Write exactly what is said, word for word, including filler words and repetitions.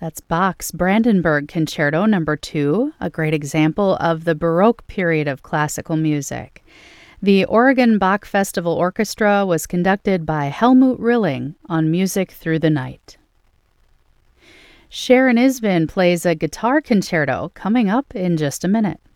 That's Bach's Brandenburg Concerto Number two, a great example of the Baroque period of classical music. The Oregon Bach Festival Orchestra was conducted by Helmut Rilling on Music Through the Night. Sharon Isbin plays a guitar concerto coming up in just a minute.